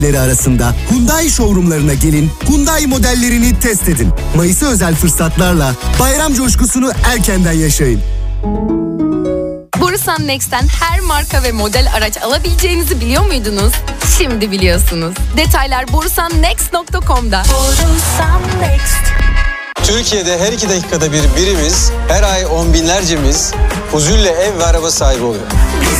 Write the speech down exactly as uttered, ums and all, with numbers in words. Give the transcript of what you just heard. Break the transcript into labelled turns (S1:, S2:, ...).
S1: arasında Hyundai showroomlarına gelin, Hyundai modellerini test edin. Mayıs'a özel fırsatlarla bayram coşkusunu erkenden yaşayın.
S2: Borusan Next'ten her marka ve model araç alabileceğinizi biliyor muydunuz? Şimdi biliyorsunuz. Detaylar borusan next nokta com'da.
S3: Borusan Next.
S4: Türkiye'de her iki dakikada bir birimiz, her ay on binlercemiz huzurla ev ve araba sahibi oluyor.
S3: Biz